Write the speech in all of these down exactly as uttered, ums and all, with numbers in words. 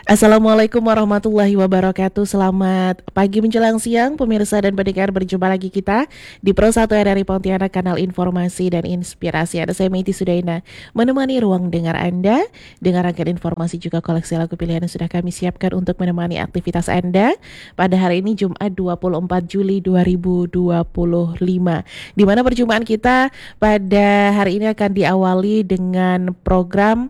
Assalamualaikum warahmatullahi wabarakatuh. Selamat pagi menjelang siang pemirsa dan pendengar, berjumpa lagi kita di Pro satu R R I Pontianak, kanal informasi dan inspirasi. Ada saya Meiti Sudaina menemani ruang dengar Anda dengan rangkaian informasi juga koleksi lagu pilihan yang sudah kami siapkan untuk menemani aktivitas Anda pada hari ini Jumat dua puluh empat Juli dua ribu dua puluh lima, di mana perjumpaan kita pada hari ini akan diawali dengan program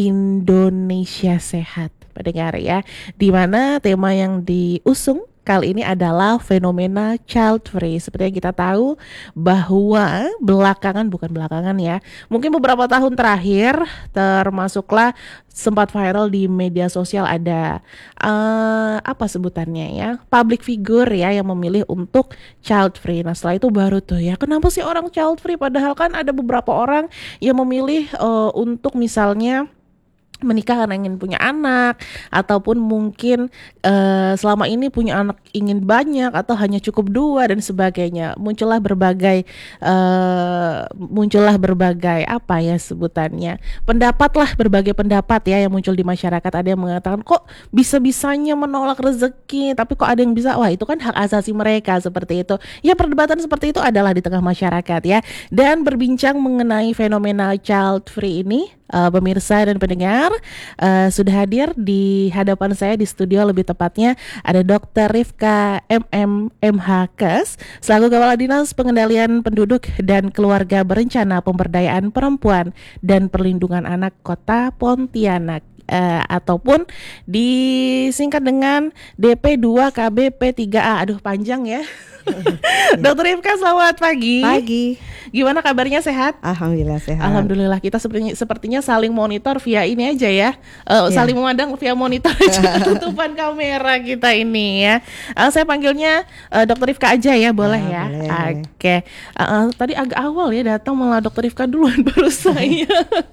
Indonesia Sehat, pendengar ya, di mana tema yang diusung kali ini adalah fenomena child free. Seperti yang kita tahu bahwa belakangan, bukan belakangan ya, mungkin beberapa tahun terakhir termasuklah sempat viral di media sosial ada uh, apa sebutannya ya, public figure ya yang memilih untuk child free. Nah setelah itu baru tuh ya, kenapa sih orang child free, padahal kan ada beberapa orang yang memilih uh, untuk misalnya menikah karena ingin punya anak, ataupun mungkin uh, selama ini punya anak ingin banyak atau hanya cukup dua dan sebagainya. Muncullah berbagai uh, muncullah berbagai apa ya sebutannya, pendapat lah, berbagai pendapat ya yang muncul di masyarakat. Ada yang mengatakan kok bisa-bisanya menolak rezeki, tapi kok ada yang bisa, wah itu kan hak asasi mereka, seperti itu. Ya perdebatan seperti itu adalah di tengah masyarakat ya. Dan berbincang mengenai fenomena child free ini, uh, pemirsa dan pendengar, Uh, sudah hadir di hadapan saya di studio, lebih tepatnya ada dokter Rifka M M M H Kes selaku Kepala Dinas Pengendalian Penduduk dan Keluarga Berencana Pemberdayaan Perempuan dan Perlindungan Anak Kota Pontianak, uh, ataupun disingkat dengan D P dua K B P tiga A. Aduh panjang ya. Dokter Rifka, selamat pagi. Pagi. Gimana kabarnya, sehat? Alhamdulillah sehat. Alhamdulillah, kita sepertinya, sepertinya saling monitor via ini aja ya, uh, yeah. saling memandang via monitor aja, tutupan kamera kita ini ya. Uh, saya panggilnya uh, Dokter Rifka aja ya, boleh ah, ya? Oke. Okay. Uh, uh, tadi agak awal ya datang, malah Dokter Rifka duluan baru saya.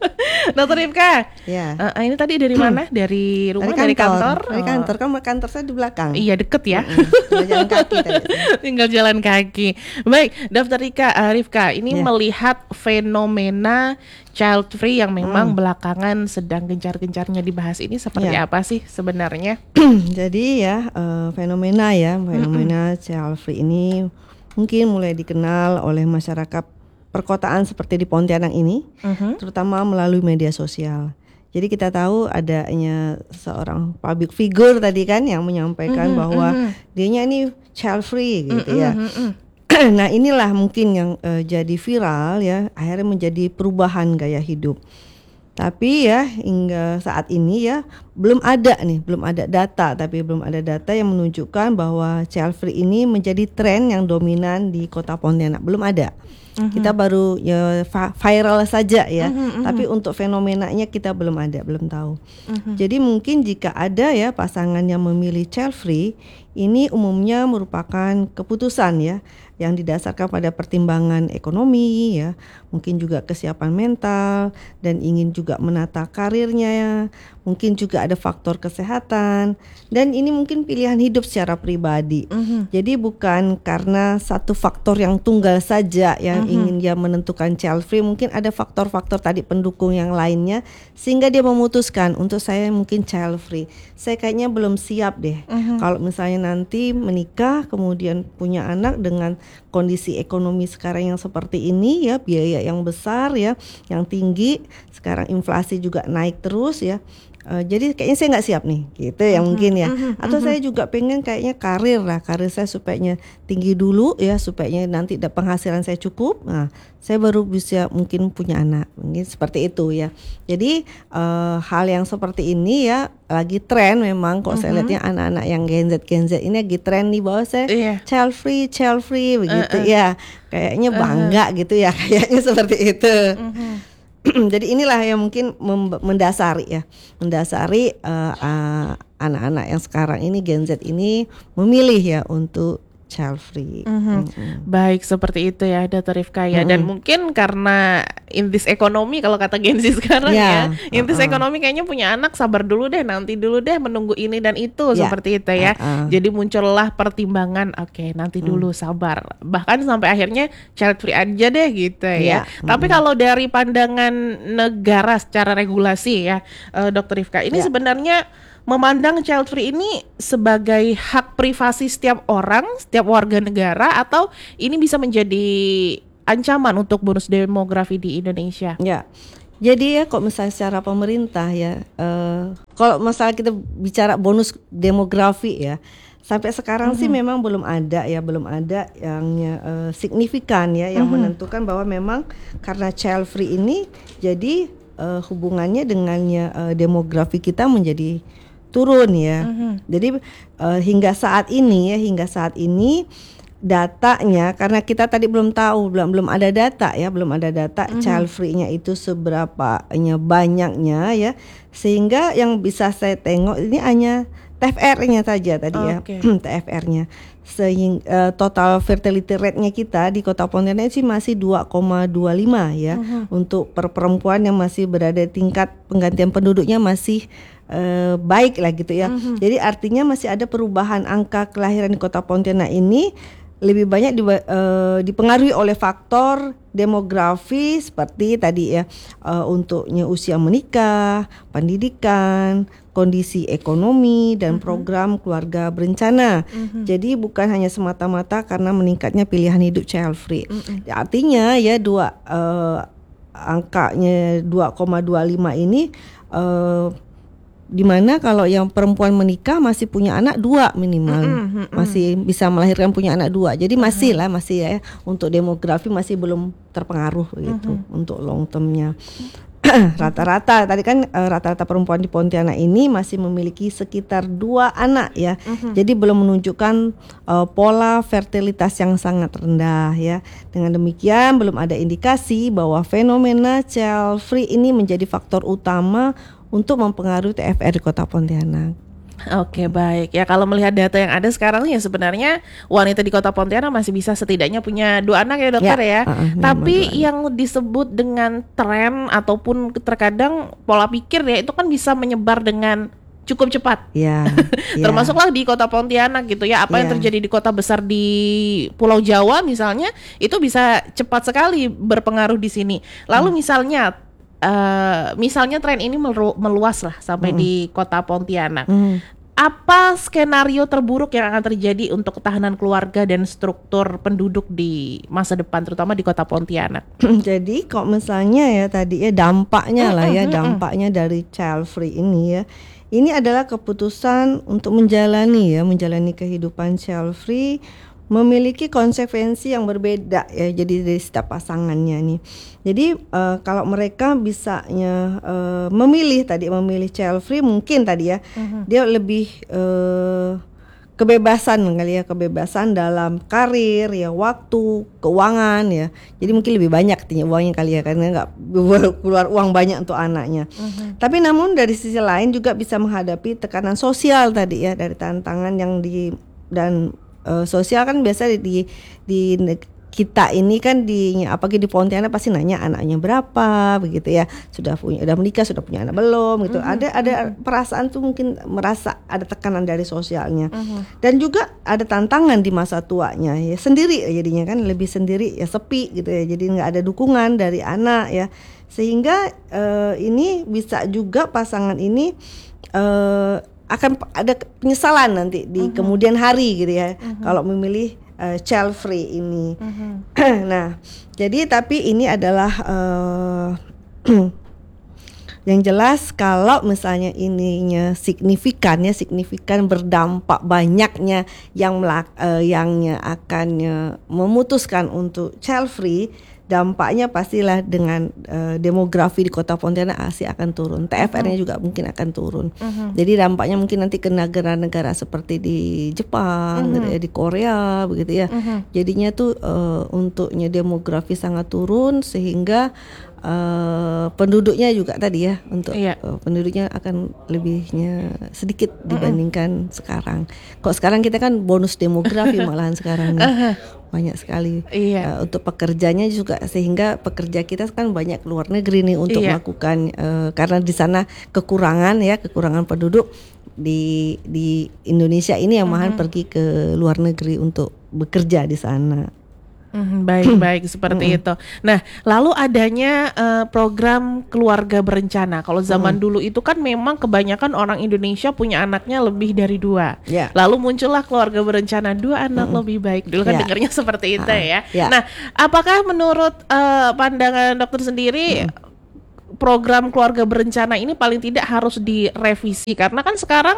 Dokter Rifka. Ya. Yeah. Uh, ini tadi dari mana? Dari rumah, dari kantor? Dari kantor. Kan kantor saya di belakang. Iya, deket ya. Mm-hmm. Jalan kaki tadi. Tinggal jalan kaki. Baik, Dokter Rifka, uh, Rifka ini yeah. melihat fenomena child free yang memang hmm. belakangan sedang gencar-gencarnya dibahas ini seperti yeah. apa sih sebenarnya? Jadi ya uh, fenomena ya, fenomena mm-hmm. child free ini mungkin mulai dikenal oleh masyarakat perkotaan seperti di Pontianak ini, mm-hmm. terutama melalui media sosial. Jadi kita tahu adanya seorang public figure tadi kan yang menyampaikan mm-hmm, bahwa mm-hmm. dianya ini child free gitu mm-hmm, ya. Mm-hmm. Nah inilah mungkin yang uh, jadi viral ya, akhirnya menjadi perubahan gaya hidup. Tapi ya hingga saat ini ya belum ada nih, belum ada data, tapi belum ada data yang menunjukkan bahwa child free ini menjadi tren yang dominan di Kota Pontianak. Belum ada. Mm-hmm. Kita baru ya viral saja ya, mm-hmm, tapi mm-hmm. untuk fenomenanya kita belum ada, belum tahu. Mm-hmm. Jadi mungkin jika ada ya pasangan yang memilih child free, ini umumnya merupakan keputusan ya yang didasarkan pada pertimbangan ekonomi ya, mungkin juga kesiapan mental dan ingin juga menata karirnya ya. Mungkin juga ada faktor kesehatan dan ini mungkin pilihan hidup secara pribadi. Mm-hmm. Jadi bukan karena satu faktor yang tunggal saja yang mm-hmm. ingin dia menentukan child free, mungkin ada faktor-faktor tadi pendukung yang lainnya sehingga dia memutuskan untuk saya mungkin child free. Saya kayaknya belum siap deh. Mm-hmm. Kalau misalnya nanti menikah kemudian punya anak dengan kondisi ekonomi sekarang yang seperti ini ya, biaya yang besar ya, yang tinggi, sekarang inflasi juga naik terus ya. Uh, jadi kayaknya saya nggak siap nih, gitu ya uh-huh, mungkin ya. Uh-huh, Atau uh-huh. saya juga pengen kayaknya karir lah, karir saya supaya tinggi dulu ya, supaya nanti penghasilan saya cukup. Nah, saya baru bisa mungkin punya anak, mungkin seperti itu ya. Jadi uh, hal yang seperti ini ya lagi tren memang. Kok uh-huh. saya lihatnya anak-anak yang Gen Z Gen Z ini lagi tren nih bahwa saya yeah. child free, child free begitu uh-uh. ya. Kayaknya bangga uh-huh. gitu ya, kayaknya seperti itu. Uh-huh. Jadi inilah yang mungkin mem- mendasari ya, mendasari uh, uh, anak-anak yang sekarang ini Gen Z ini memilih ya untuk child free. Mm-hmm. Mm-hmm. Baik, seperti itu ya Dokter Rifka ya. Mm-hmm. Dan mungkin karena intis ekonomi kalau kata Gen Z sekarang yeah. ya, intis uh-uh. ekonomi kayaknya punya anak sabar dulu deh, nanti dulu deh menunggu ini dan itu yeah. seperti itu ya. Uh-uh. Jadi muncullah pertimbangan, oke okay, nanti mm. dulu sabar. Bahkan sampai akhirnya child free aja deh gitu ya. Yeah. Tapi mm-hmm. kalau dari pandangan negara secara regulasi ya, uh, Dokter Rifka, ini yeah. sebenarnya memandang child free ini sebagai hak privasi setiap orang, setiap warga negara, atau ini bisa menjadi ancaman untuk bonus demografi di Indonesia? Ya. Jadi ya kok misalnya secara pemerintah ya, uh, kalau masalah kita bicara bonus demografi ya, sampai sekarang mm-hmm. sih memang belum ada ya, belum ada yang uh, signifikan ya, yang mm-hmm. menentukan bahwa memang karena child free ini jadi uh, hubungannya dengannya uh, demografi kita menjadi turun ya. Mm-hmm. Jadi uh, hingga saat ini ya, hingga saat ini datanya, karena kita tadi belum tahu, belum belum ada data ya, belum ada data mm-hmm. child free-nya itu seberapanya banyaknya ya, sehingga yang bisa saya tengok ini hanya T F R-nya saja tadi okay. ya, T F R-nya, sehingga uh, total fertility rate-nya kita di Kota Pontianak sih masih dua koma dua lima ya, mm-hmm. untuk per perempuan yang masih berada tingkat penggantian penduduknya masih Uh, baik lah gitu ya. Mm-hmm. Jadi artinya masih ada perubahan angka kelahiran di Kota Pontianak ini lebih banyak di, uh, dipengaruhi oleh faktor demografi seperti tadi ya, uh, untuknya usia menikah, pendidikan, kondisi ekonomi dan mm-hmm. program keluarga berencana. Mm-hmm. Jadi bukan hanya semata-mata karena meningkatnya pilihan hidup child free. Mm-hmm. Artinya ya dua uh, angkanya dua koma dua lima ini uh, dimana kalau yang perempuan menikah masih punya anak dua minimal, mm-mm, mm-mm. masih bisa melahirkan punya anak dua, jadi masih mm-hmm. lah masih ya, untuk demografi masih belum terpengaruh gitu mm-hmm. untuk long termnya. Rata-rata tadi kan uh, rata-rata perempuan di Pontianak ini masih memiliki sekitar dua anak ya, mm-hmm. jadi belum menunjukkan uh, pola fertilitas yang sangat rendah ya. Dengan demikian belum ada indikasi bahwa fenomena child free ini menjadi faktor utama untuk mempengaruhi T F R di Kota Pontianak. Oke, baik. Ya kalau melihat data yang ada sekarang ya sebenarnya wanita di Kota Pontianak masih bisa setidaknya punya dua anak ya dokter ya. ya. Uh-uh, Tapi yang disebut dengan tren ataupun terkadang pola pikir ya itu kan bisa menyebar dengan cukup cepat. Ya. Termasuklah di Kota Pontianak gitu ya. Apa ya. yang terjadi di kota besar di Pulau Jawa misalnya itu bisa cepat sekali berpengaruh di sini. Lalu hmm. misalnya Uh, misalnya tren ini melu- meluas lah sampai mm. di Kota Pontianak. Mm. Apa skenario terburuk yang akan terjadi untuk ketahanan keluarga dan struktur penduduk di masa depan, terutama di Kota Pontianak? Jadi kok misalnya ya tadi ya dampaknya mm, lah ya, mm, dampaknya mm. dari child free ini ya. Ini adalah keputusan untuk menjalani ya, menjalani kehidupan child free memiliki konsekuensi yang berbeda ya, jadi dari setiap pasangannya nih. Jadi uh, kalau mereka bisanya uh, memilih tadi memilih child free mungkin tadi ya, uh-huh. dia lebih uh, kebebasan kali ya, kebebasan dalam karir ya, waktu, keuangan ya. Jadi mungkin lebih banyak artinya uangnya kali ya, karena nggak keluar uang banyak untuk anaknya. Uh-huh. Tapi namun dari sisi lain juga bisa menghadapi tekanan sosial tadi ya, dari tantangan yang di dan Uh, sosial kan biasa di, di di kita ini kan di apalagi di Pontianak pasti nanya anaknya berapa begitu ya, sudah punya udah menikah, sudah punya anak belum gitu. Mm-hmm. Ada ada perasaan tuh mungkin merasa ada tekanan dari sosialnya. Mm-hmm. Dan juga ada tantangan di masa tuanya ya, sendiri jadinya kan, lebih sendiri ya, sepi gitu ya. Jadi nggak ada dukungan dari anak ya. Sehingga uh, ini bisa juga pasangan ini uh, akan ada penyesalan nanti di uh-huh. kemudian hari gitu ya, uh-huh. kalau memilih uh, child free ini. Uh-huh. Nah, jadi tapi ini adalah uh, yang jelas kalau misalnya ininya signifikan ya, signifikan berdampak banyaknya yang melak, uh, yangnya akan uh, memutuskan untuk child free, dampaknya pastilah dengan uh, demografi di Kota Pontianak pasti akan turun. T F R-nya uh-huh. juga mungkin akan turun. Uh-huh. Jadi dampaknya mungkin nanti ke negara-negara seperti di Jepang, uh-huh. gitu ya, di Korea begitu ya. Uh-huh. Jadinya tuh uh, untuknya demografi sangat turun sehingga uh, penduduknya juga tadi ya, untuk iya. uh, penduduknya akan lebihnya sedikit dibandingkan uh-uh. sekarang. Kok sekarang kita kan bonus demografi malahan sekarang nih. Uh-huh. Banyak sekali iya. uh, untuk pekerjanya juga, sehingga pekerja kita kan banyak luar negeri nih untuk iya. melakukan uh, karena di sana kekurangan ya, kekurangan penduduk di di Indonesia ini yang malahan uh-huh. pergi ke luar negeri untuk bekerja di sana. Mhm, baik-baik seperti Mm-mm. itu. Nah, lalu adanya uh, program keluarga berencana. Kalau zaman Mm-mm. dulu itu kan memang kebanyakan orang Indonesia punya anaknya lebih dari dua. Ya. Lalu muncullah keluarga berencana, dua anak Mm-mm. lebih baik. Dulu kan Ya. dengarnya seperti itu Ha-ha. ya. Ya. Nah, apakah menurut uh, pandangan dokter sendiri Mm-mm. program keluarga berencana ini paling tidak harus direvisi, karena kan sekarang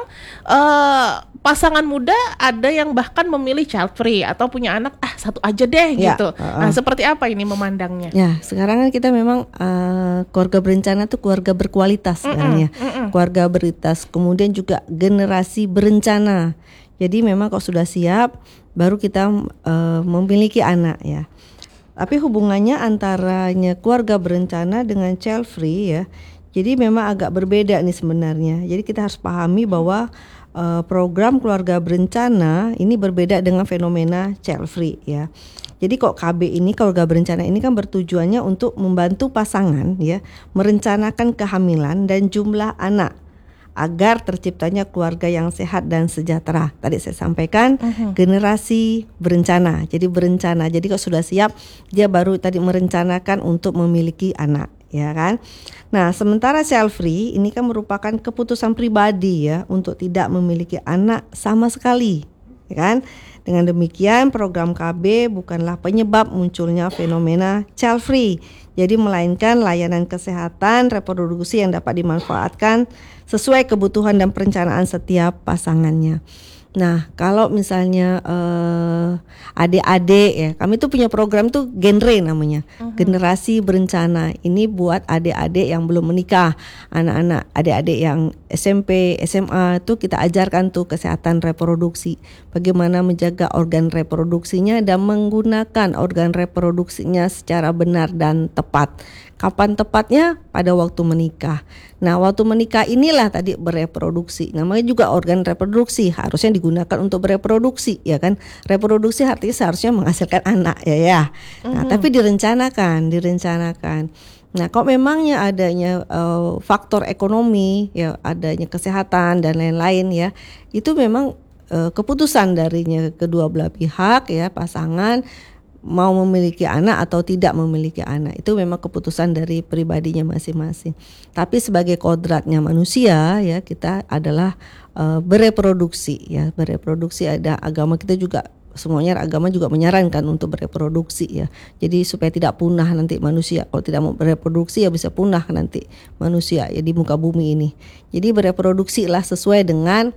uh, pasangan muda ada yang bahkan memilih child free atau punya anak ah satu aja deh Ya, gitu. uh-uh. Nah, seperti apa ini memandangnya? Ya, sekarang kan kita memang uh, keluarga berencana tuh keluarga berkualitas sekarang ya. Mm-mm. Keluarga berkualitas, kemudian juga generasi berencana. Jadi memang kalau sudah siap baru kita uh, memiliki anak ya. Tapi hubungannya antaranya keluarga berencana dengan child free ya. Jadi memang agak berbeda nih sebenarnya. Jadi kita harus pahami bahwa uh, program keluarga berencana ini berbeda dengan fenomena child free ya. Jadi kok K B ini, keluarga berencana ini kan bertujuannya untuk membantu pasangan ya merencanakan kehamilan dan jumlah anak agar terciptanya keluarga yang sehat dan sejahtera. Tadi saya sampaikan uh-huh. generasi berencana. Jadi berencana. Jadi kalau sudah siap, dia baru tadi merencanakan untuk memiliki anak, ya kan? Nah, sementara child free ini kan merupakan keputusan pribadi ya untuk tidak memiliki anak sama sekali, ya kan? Dengan demikian, program K B bukanlah penyebab munculnya fenomena child free. Jadi melainkan layanan kesehatan reproduksi yang dapat dimanfaatkan sesuai kebutuhan dan perencanaan setiap pasangannya. Nah, kalau misalnya uh, adik-adik ya, kami tuh punya program tuh genre namanya, uh-huh. generasi berencana. Ini buat adik-adik yang belum menikah, anak-anak, adik-adik yang S M P, S M A tuh kita ajarkan tuh kesehatan reproduksi, bagaimana menjaga organ reproduksinya dan menggunakan organ reproduksinya secara benar dan tepat. Kapan tepatnya? Pada waktu menikah. Nah, waktu menikah inilah tadi bereproduksi. Namanya juga organ reproduksi, harusnya digunakan untuk bereproduksi, ya kan? Reproduksi artinya seharusnya menghasilkan anak, ya ya. Nah, mm-hmm. tapi direncanakan, direncanakan. Nah, kok memangnya adanya uh, faktor ekonomi, ya adanya kesehatan dan lain-lain ya, itu memang uh, keputusan darinya kedua belah pihak ya, pasangan mau memiliki anak atau tidak memiliki anak, itu memang keputusan dari pribadinya masing-masing. Tapi sebagai kodratnya manusia ya, kita adalah uh, bereproduksi ya, bereproduksi. Ada agama kita juga, semuanya agama juga menyarankan untuk bereproduksi ya. Jadi supaya tidak punah nanti manusia. Kalau tidak mau bereproduksi ya bisa punah nanti manusia ya di muka bumi ini. Jadi bereproduksilah sesuai dengan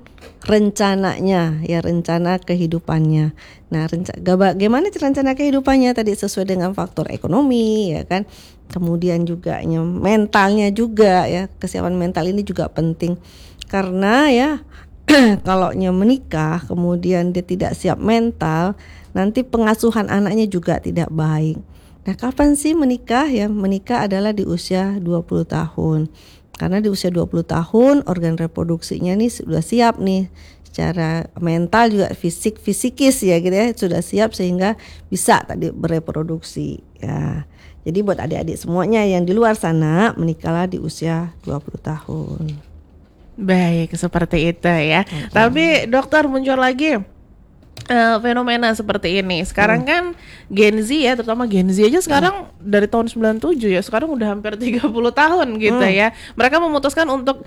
rencananya ya, rencana kehidupannya. Nah, renca- bagaimana rencana kehidupannya tadi sesuai dengan faktor ekonomi ya kan. Kemudian juga ya, mentalnya juga ya, kesiapan mental ini juga penting. Karena ya kalau menikah kemudian dia tidak siap mental, nanti pengasuhan anaknya juga tidak baik. Nah, kapan sih menikah ya? Menikah adalah di usia dua puluh tahun. Karena di usia dua puluh tahun organ reproduksinya nih sudah siap nih, secara mental juga fisik fisikis ya gitu ya, sudah siap sehingga bisa tadi bereproduksi ya. Jadi buat adik-adik semuanya yang di luar sana, menikahlah di usia dua puluh tahun. Baik, seperti itu ya. Okay. Tapi dokter, muncul lagi uh, fenomena seperti ini. Sekarang hmm. kan Gen Z ya, terutama Gen Z aja sekarang hmm. dari tahun sembilan puluh tujuh ya, sekarang udah hampir tiga puluh tahun gitu hmm. ya. Mereka memutuskan untuk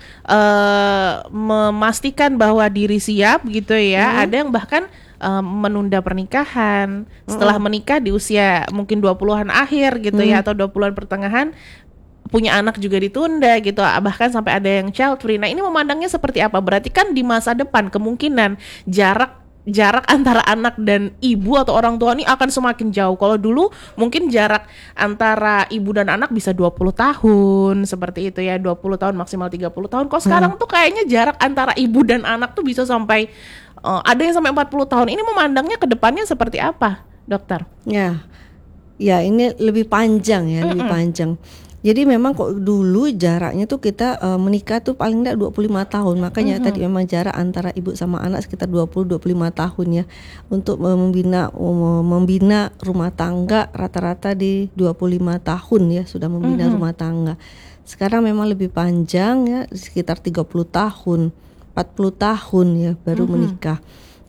uh, memastikan bahwa diri siap gitu ya. Hmm. Ada yang bahkan uh, menunda pernikahan setelah hmm. menikah di usia mungkin dua puluhan akhir gitu hmm. ya, atau dua puluhan pertengahan. Punya anak juga ditunda gitu, bahkan sampai ada yang child free. Nah, ini memandangnya seperti apa? Berarti kan di masa depan kemungkinan jarak jarak antara anak dan ibu atau orang tua ini akan semakin jauh. Kalau dulu mungkin jarak antara ibu dan anak bisa dua puluh tahun seperti itu ya, dua puluh tahun maksimal tiga puluh tahun. Kok sekarang hmm. tuh kayaknya jarak antara ibu dan anak tuh bisa sampai uh, ada yang sampai empat puluh tahun. Ini memandangnya ke depannya seperti apa, dokter? Ya. Ya, ini lebih panjang ya, Mm-mm. lebih panjang. Jadi memang kok dulu jaraknya tuh kita uh, menikah tuh paling enggak dua puluh lima tahun. Makanya mm-hmm. tadi memang jarak antara ibu sama anak sekitar dua puluh sampai dua puluh lima tahun ya. Untuk uh, membina uh, membina rumah tangga rata-rata di dua puluh lima tahun ya, sudah membina mm-hmm. rumah tangga. Sekarang memang lebih panjang ya, sekitar tiga puluh tahun, empat puluh tahun ya baru mm-hmm. menikah.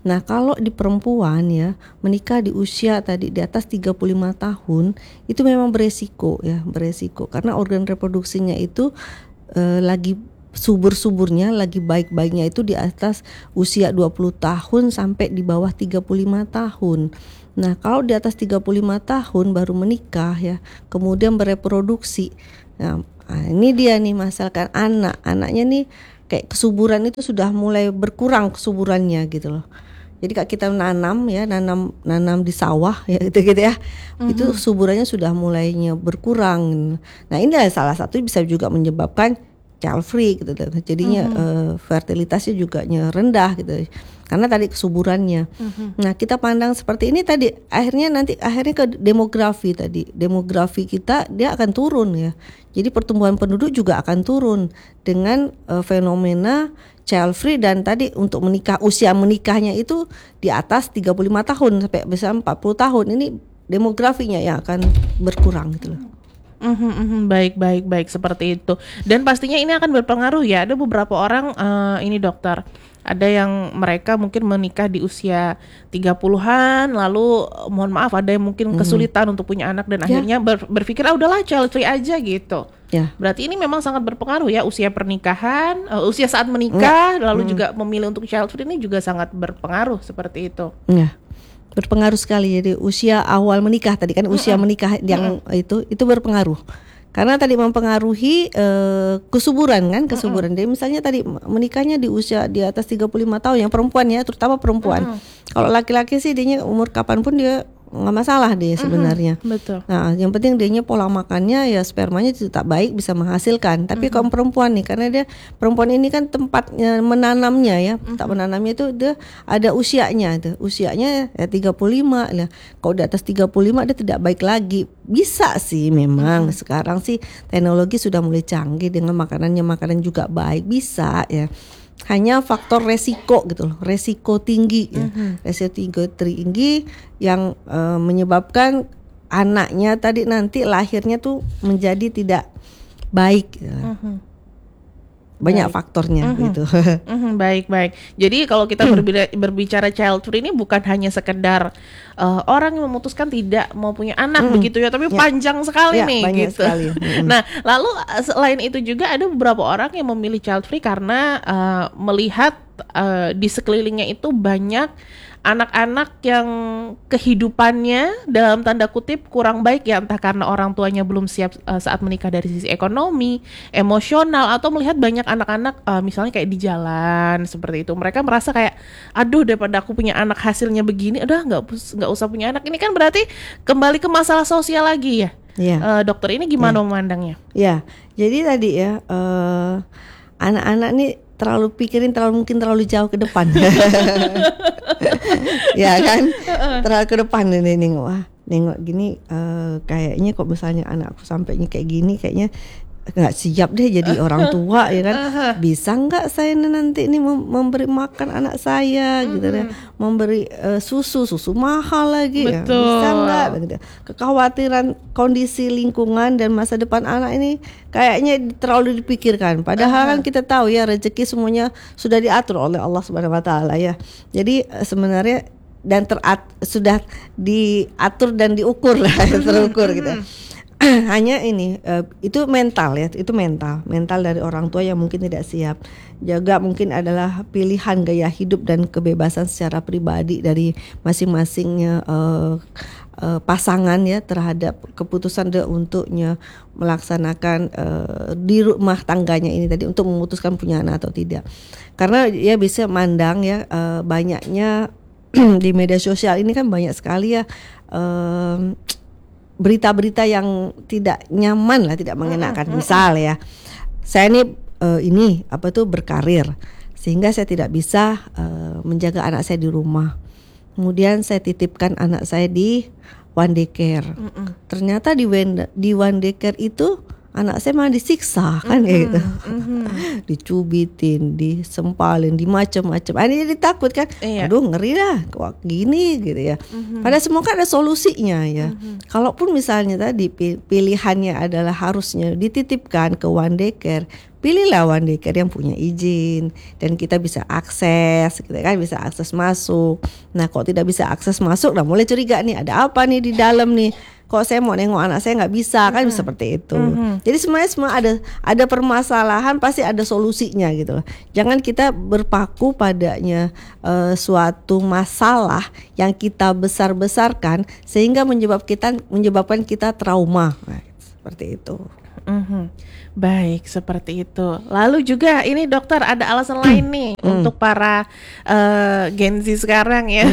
Nah, kalau di perempuan ya, menikah di usia tadi di atas tiga puluh lima tahun itu memang beresiko ya, beresiko karena organ reproduksinya itu eh, lagi subur-suburnya, lagi baik-baiknya itu di atas usia dua puluh tahun sampai di bawah tiga puluh lima tahun. Nah, kalau di atas tiga puluh lima tahun baru menikah ya, kemudian bereproduksi. Nah, ini dia nih masalahkan anak. Anaknya nih kayak kesuburan itu sudah mulai berkurang kesuburannya gitu loh. Jadi kalau kita nanam ya, nanam nanam di sawah ya gitu-gitu ya. Mm-hmm. Itu suburannya sudah mulainya berkurang. Nah, ini salah satu bisa juga menyebabkan child free gitu. Jadinya mm-hmm. uh, fertilitasnya juga rendah gitu. Karena tadi kesuburannya. Mm-hmm. Nah, kita pandang seperti ini tadi akhirnya nanti akhirnya ke demografi tadi. Demografi kita dia akan turun ya. Jadi pertumbuhan penduduk juga akan turun dengan uh, fenomena child free dan tadi untuk menikah usia menikahnya itu di atas tiga puluh lima tahun sampai bisa empat puluh tahun. Ini demografinya yang akan berkurang gitu loh. Mm-hmm, mm-hmm, baik baik baik seperti itu. Dan pastinya ini akan berpengaruh ya. Ada beberapa orang uh, ini dokter, ada yang mereka mungkin menikah di usia tiga puluhan, lalu mohon maaf ada yang mungkin kesulitan mm-hmm. untuk punya anak dan yeah. akhirnya ber, berpikir ah udahlah child free aja gitu. Ya. Berarti ini memang sangat berpengaruh ya usia pernikahan, uh, usia saat menikah, ya. lalu hmm. juga memilih untuk child free ini juga sangat berpengaruh seperti itu. Ya. Berpengaruh sekali. Jadi usia awal menikah tadi kan usia mm-hmm. menikah yang mm-hmm. itu itu berpengaruh. Karena tadi mempengaruhi uh, kesuburan kan, kesuburan. Mm-hmm. Jadi misalnya tadi menikahnya di usia di atas tiga puluh lima tahun yang perempuan ya, terutama perempuan. Mm-hmm. Kalau laki-laki sih dia umur kapanpun dia nggak masalah dia sebenarnya. Mm-hmm, betul. Nah, yang penting dia pola makannya ya spermanya tetap baik bisa menghasilkan. Tapi mm-hmm. kalau perempuan nih karena dia perempuan ini kan tempatnya menanamnya ya, mm-hmm. tempat menanamnya itu dia ada usianya itu. Usianya ya tiga puluh lima lah. Kalau di atas tiga puluh lima dia tidak baik lagi. Bisa sih memang mm-hmm. sekarang sih teknologi sudah mulai canggih dengan makanannya makanan juga baik bisa ya. Hanya faktor resiko gitu loh, resiko tinggi ya, mm-hmm. resiko tinggi yang uh, menyebabkan anaknya tadi nanti lahirnya tuh menjadi tidak baik. Mm-hmm. Banyak baik. faktornya mm-hmm. gitu. Mm-hmm, baik baik. Jadi kalau kita berbicara, berbicara child free ini bukan hanya sekedar uh, orang yang memutuskan tidak mau punya anak mm-hmm. begitu ya, tapi ya. panjang sekali ya, nih gitu. Sekali. Mm-hmm. Nah, lalu selain itu juga ada beberapa orang yang memilih child free karena uh, melihat uh, di sekelilingnya itu banyak anak-anak yang kehidupannya dalam tanda kutip kurang baik ya, entah karena orang tuanya belum siap uh, saat menikah dari sisi ekonomi, emosional, atau melihat banyak anak-anak uh, misalnya kayak di jalan seperti itu, mereka merasa kayak aduh daripada aku punya anak hasilnya begini, udah nggak nggak usah punya anak. Ini kan berarti kembali ke masalah sosial lagi ya, ya. Uh, dokter ini gimana ya. memandangnya? Ya, jadi tadi ya uh, anak-anak nih terlalu pikirin terlalu mungkin terlalu jauh ke depan. Ya kan, terlalu ke depan nih nengok, wah nengok gini uh, kayaknya kok misalnya anakku sampainya kayak gini kayaknya nggak siap deh jadi orang tua ya kan. Bisa nggak saya nanti ini memberi makan anak saya mm-hmm. gitu ya, memberi uh, susu susu mahal lagi. Betul. Ya. Bisa nggak gitu. Kekhawatiran kondisi lingkungan dan masa depan anak ini kayaknya terlalu dipikirkan, padahal uh-huh. kan kita tahu ya rezeki semuanya sudah diatur oleh Allah Subhanahu wa taala ya. Jadi uh, sebenarnya dan terat sudah diatur dan diukur lah, terukur gitu. Hanya ini uh, itu mental ya, itu mental, mental dari orang tua yang mungkin tidak siap. Juga mungkin adalah pilihan gaya hidup dan kebebasan secara pribadi dari masing-masingnya uh, uh, pasangan ya terhadap keputusan dia untuknya melaksanakan uh, di rumah tangganya ini tadi untuk memutuskan punya anak atau tidak. Karena ya bisa mandang ya uh, banyaknya di media sosial ini kan banyak sekali ya. Uh, berita-berita yang tidak nyaman lah, tidak mengenakan. Misal ya, saya ini uh, ini apa tuh berkarir, sehingga saya tidak bisa uh, menjaga anak saya di rumah. Kemudian saya titipkan anak saya di one day care. Mm-mm. Ternyata di one, di one day care itu anak saya malah disiksa kan Mhm, kayak gitu. mhm. Dicubitin, disempalin, di macam-macam. Akhirnya jadi takut kan. Iya. Aduh ngeri dah kok gini gitu ya. Mhm. Padahal semua kan ada solusinya ya. Mhm. Kalaupun misalnya tadi pi- pilihannya adalah harusnya dititipkan ke one daycare, pilihlah one daycare yang punya izin dan kita bisa akses, kita kan bisa akses masuk. Nah, kok tidak bisa akses masuk, nah mulai curiga nih, ada apa nih di dalam nih? Kok saya mau nengok anak saya nggak bisa, kan seperti itu. Mhm. Jadi semuanya semua ada ada permasalahan, pasti ada solusinya gitu loh. Jangan kita berpaku padanya eh, suatu masalah yang kita besar-besarkan sehingga menyebab kita menyebabkan kita trauma. Nah, seperti itu. Mhm. Baik, seperti itu. Lalu juga ini dokter ada alasan lain nih untuk para eh, Gen Z sekarang ya.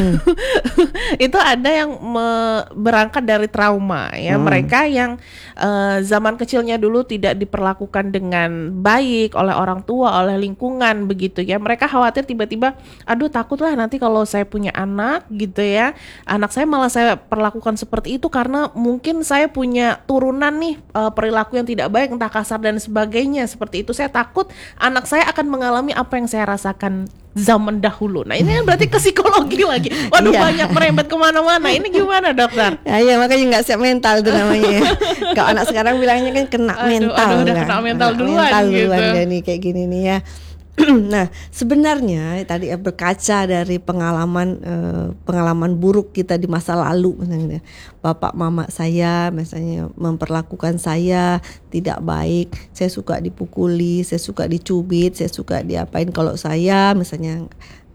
Itu ada yang me- berangkat dari trauma ya. Hmm. Mereka yang eh, zaman kecilnya dulu tidak diperlakukan dengan baik oleh orang tua, oleh lingkungan begitu ya. Mereka khawatir tiba-tiba, aduh takutlah nanti kalau saya punya anak gitu ya, anak saya malah saya perlakukan seperti itu karena mungkin saya punya turunan nih eh, perilaku yang tidak baik, entah kasar dan sebagainya seperti itu. Saya takut anak saya akan mengalami apa yang saya rasakan zaman dahulu. Nah ini kan berarti ke psikologi lagi. Waduh Iya. banyak merembet kemana-mana. Ini gimana dokter? Ya, ya makanya nggak siap mental itu namanya. Kalau anak sekarang bilangnya kan kena Aduh, mental. aduh, udah kan. kena mental duluan mental gitu. duluan dia nih kayak gini nih ya. Nah sebenarnya tadi ya, berkaca dari pengalaman eh, pengalaman buruk kita di masa lalu, misalnya bapak mama saya misalnya memperlakukan saya tidak baik, saya suka dipukuli, saya suka dicubit, saya suka diapain kalau saya misalnya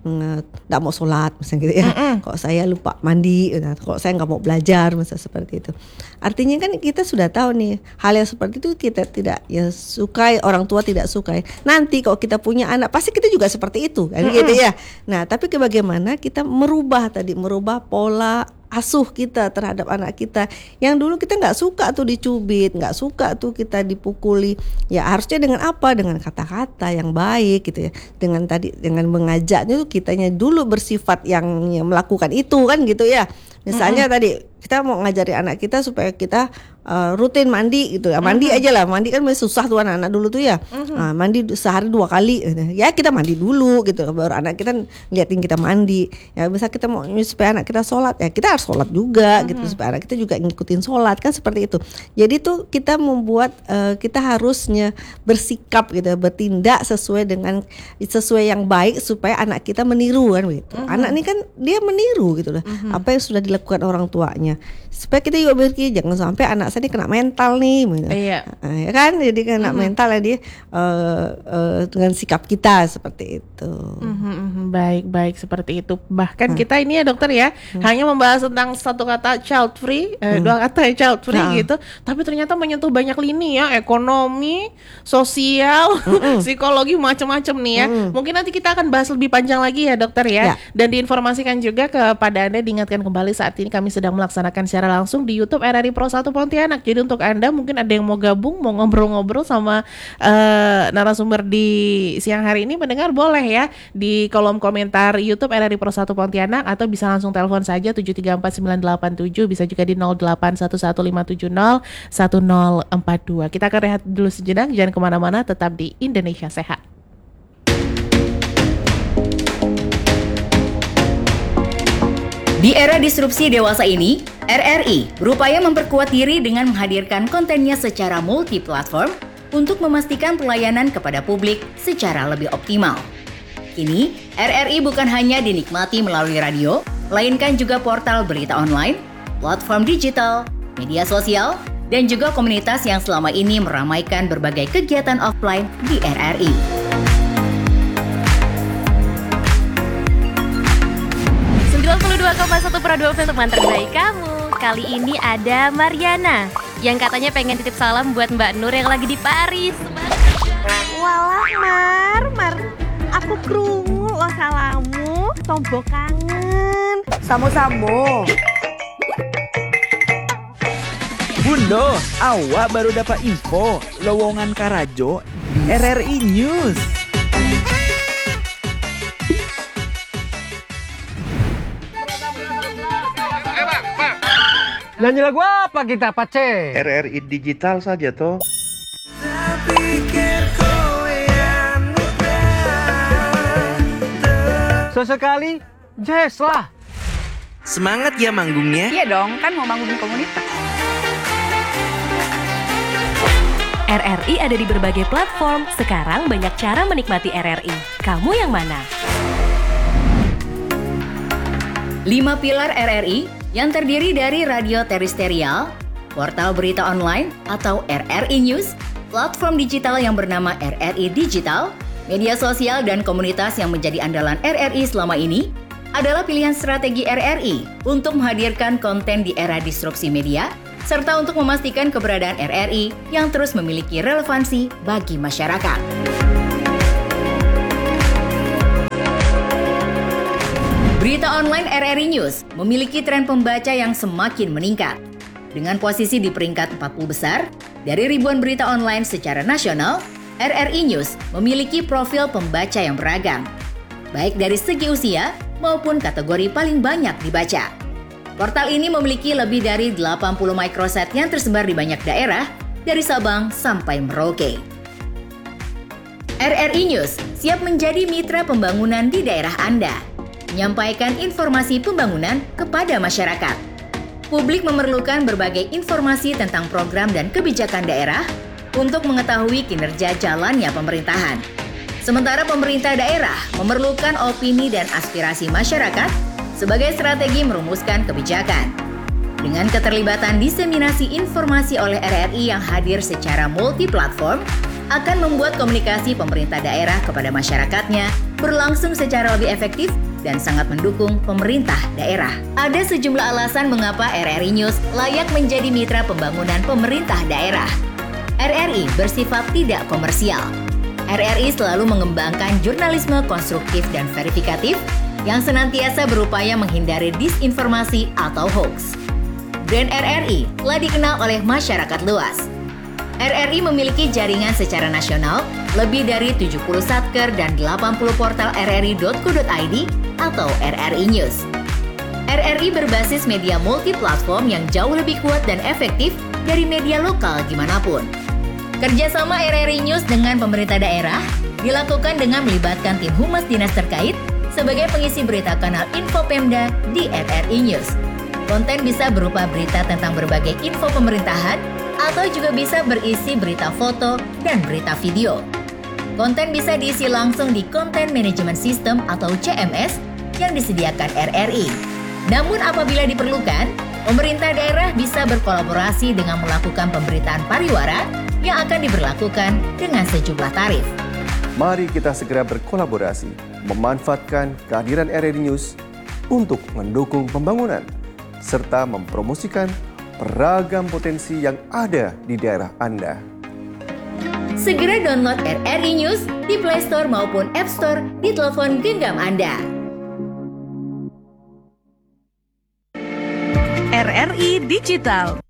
nggak mau sholat misalnya gitu ya. Kalau saya lupa mandi, nah, kalau saya nggak mau belajar misalnya seperti itu. Artinya kan kita sudah tahu nih hal yang seperti itu kita tidak ya sukai, orang tua tidak sukai. Nanti kalau kita punya anak pasti kita juga seperti itu kan gitu ya. Nah tapi ke bagaimana kita merubah tadi merubah pola asuh kita terhadap anak kita yang dulu kita nggak suka tuh dicubit, nggak suka tuh kita dipukuli. Ya harusnya dengan apa? Dengan kata-kata yang baik gitu ya. Dengan tadi dengan mengajaknya tuh kitanya dulu bersifat yang ya, melakukan itu kan gitu ya. Misalnya mm-hmm. tadi kita mau ngajari anak kita supaya kita uh, rutin mandi gitu ya. Mandi mm-hmm. aja lah, mandi kan masih susah tuh anak-anak dulu tuh ya. Mm-hmm. Nah, mandi sehari dua kali ya kita mandi dulu gitu baru anak kita liatin kita mandi. Ya bisa kita mau supaya anak kita sholat ya kita harus sholat juga mm-hmm. gitu supaya anak kita juga ngikutin sholat kan seperti itu. Jadi tuh kita membuat uh, kita harusnya bersikap gitu bertindak sesuai dengan sesuai yang baik supaya anak kita meniru kan gitu. Mm-hmm. Anak ini kan dia meniru gitu loh mm-hmm. apa yang sudah dilakukan orang tuanya supaya kita juga berpikir jangan sampai anak saya ini kena mental nih gitu. Iya. Nah, ya kan jadi kena mm-hmm. mental ya dia uh, uh, dengan sikap kita seperti itu. Mm-hmm. Baik baik seperti itu bahkan hmm. kita ini ya dokter ya hmm. hanya membahas tentang satu kata child free eh, hmm. dua kata ya child free nah. gitu tapi ternyata menyentuh banyak lini ya ekonomi sosial mm-hmm. psikologi macam-macam nih ya mm. mungkin nanti kita akan bahas lebih panjang lagi ya dokter ya, ya. Dan diinformasikan juga kepada Anda diingatkan kembali saat ini kami sedang melaksanakan secara langsung di YouTube R R I Pro satu Pontianak. Jadi untuk Anda mungkin ada yang mau gabung, mau ngobrol-ngobrol sama uh, narasumber di siang hari ini, mendengar boleh ya di kolom komentar YouTube R R I Pro satu Pontianak atau bisa langsung telepon saja tujuh tiga empat sembilan delapan tujuh, bisa juga di nol delapan satu satu lima tujuh nol satu nol empat dua. Kita akan rehat dulu sejenak, jangan kemana-mana, tetap di Indonesia Sehat. Di era disrupsi dewasa ini, R R I berupaya memperkuat diri dengan menghadirkan kontennya secara multi-platform untuk memastikan pelayanan kepada publik secara lebih optimal. Kini, R R I bukan hanya dinikmati melalui radio, melainkan juga portal berita online, platform digital, media sosial, dan juga komunitas yang selama ini meramaikan berbagai kegiatan offline di R R I. sembilan puluh dua koma satu Prado untuk teman terbaik kamu. Kali ini ada Mariana yang katanya pengen titip salam buat Mbak Nur yang lagi di Paris. Walah Mar, Mar, aku krungu lo salamu, tombo kangen. Samo-samo. Bundo, awak baru dapat info lowongan Karajo di R R I News. Nyanyi lagu apa kita, Pace? R R I digital saja toh. Sesekali jazz lah. Semangat ya manggungnya. Iya dong, kan mau manggungin komunitas. R R I ada di berbagai platform. Sekarang banyak cara menikmati R R I. Kamu yang mana? Lima pilar R R I yang terdiri dari radio terestrial, portal berita online atau R R I News, platform digital yang bernama R R I Digital, media sosial dan komunitas yang menjadi andalan R R I selama ini adalah pilihan strategi R R I untuk menghadirkan konten di era disrupsi media, serta untuk memastikan keberadaan R R I yang terus memiliki relevansi bagi masyarakat. Berita online R R I News memiliki tren pembaca yang semakin meningkat. Dengan posisi di peringkat empat puluh besar, dari ribuan berita online secara nasional, R R I News memiliki profil pembaca yang beragam, baik dari segi usia maupun kategori paling banyak dibaca. Portal ini memiliki lebih dari delapan puluh microsite yang tersebar di banyak daerah, dari Sabang sampai Merauke. R R I News siap menjadi mitra pembangunan di daerah Anda, menyampaikan informasi pembangunan kepada masyarakat. Publik memerlukan berbagai informasi tentang program dan kebijakan daerah untuk mengetahui kinerja jalannya pemerintahan. Sementara pemerintah daerah memerlukan opini dan aspirasi masyarakat sebagai strategi merumuskan kebijakan. Dengan keterlibatan diseminasi informasi oleh R R I yang hadir secara multi-platform, akan membuat komunikasi pemerintah daerah kepada masyarakatnya berlangsung secara lebih efektif dan sangat mendukung pemerintah daerah. Ada sejumlah alasan mengapa R R I News layak menjadi mitra pembangunan pemerintah daerah. R R I bersifat tidak komersial. R R I selalu mengembangkan jurnalisme konstruktif dan verifikatif yang senantiasa berupaya menghindari disinformasi atau hoax. Brand R R I telah dikenal oleh masyarakat luas. R R I memiliki jaringan secara nasional lebih dari tujuh puluh satker dan delapan puluh portal r r i dot co dot i d atau R R I News. R R I berbasis media multi-platform yang jauh lebih kuat dan efektif dari media lokal dimanapun. Kerjasama R R I News dengan pemerintah daerah dilakukan dengan melibatkan tim humas dinas terkait sebagai pengisi berita kanal Info Pemda di R R I News. Konten bisa berupa berita tentang berbagai info pemerintahan atau juga bisa berisi berita foto dan berita video. Konten bisa diisi langsung di Content Management System atau C M S yang disediakan R R I. Namun apabila diperlukan, pemerintah daerah bisa berkolaborasi dengan melakukan pemberitaan pariwara yang akan diberlakukan dengan sejumlah tarif. Mari kita segera berkolaborasi, memanfaatkan kehadiran R R I News untuk mendukung pembangunan, serta mempromosikan beragam potensi yang ada di daerah Anda. Segera download R R I News di Play Store maupun App Store di telepon genggam Anda. R R I Digital.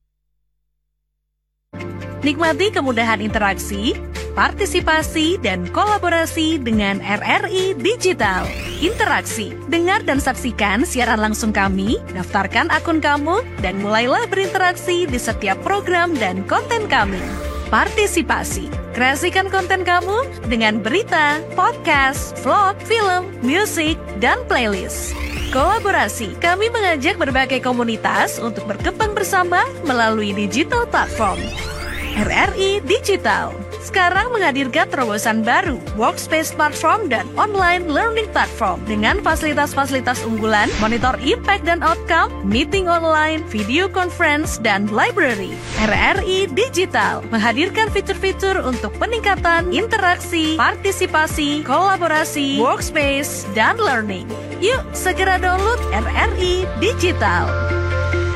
Nikmati kemudahan interaksi, partisipasi, dan kolaborasi dengan R R I Digital. Interaksi, dengar dan saksikan siaran langsung kami, daftarkan akun kamu, dan mulailah berinteraksi di setiap program dan konten kami. Partisipasi, kreasikan konten kamu dengan berita, podcast, vlog, film, musik, dan playlist. Kolaborasi, kami mengajak berbagai komunitas untuk berkembang bersama melalui digital platform. R R I Digital sekarang menghadirkan terobosan baru, workspace platform dan online learning platform dengan fasilitas-fasilitas unggulan, monitor impact dan outcome, meeting online, video conference, dan library. R R I Digital menghadirkan fitur-fitur untuk peningkatan interaksi, partisipasi, kolaborasi, workspace, dan learning. Yuk segera download R R I Digital.